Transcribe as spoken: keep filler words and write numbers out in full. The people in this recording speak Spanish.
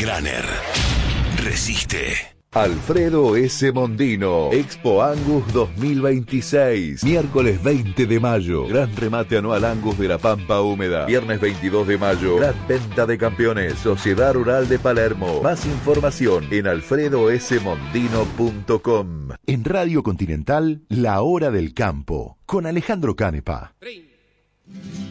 Graner. Resiste. Alfredo S. Mondino, Expo Angus dos mil veintiséis, miércoles veinte de mayo, gran remate anual Angus de la Pampa Húmeda, viernes veintidós de mayo, gran venta de campeones, Sociedad Rural de Palermo. Más información en alfredo s mondino punto com. En Radio Continental, La Hora del Campo, con Alejandro Canepa.